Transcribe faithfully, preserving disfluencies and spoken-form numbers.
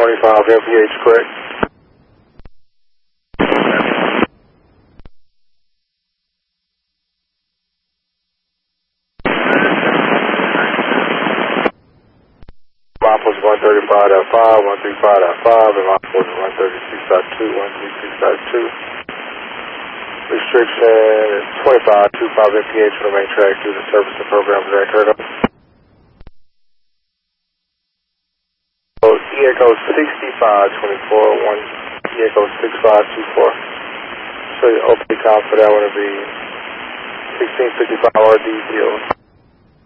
twenty-five M P H, correct? Milepost one thirty-five point five, one thirty-five point five, and milepost one thirty-six point two, one thirty-six point two. Restriction is twenty-five point two five M P H for the main track due to service and program direct hurdle. So E Echo sixty-five twenty-four, one E Echo sixty-five twenty-four. So your O P time for that one will be sixteen fifty-five R D deals.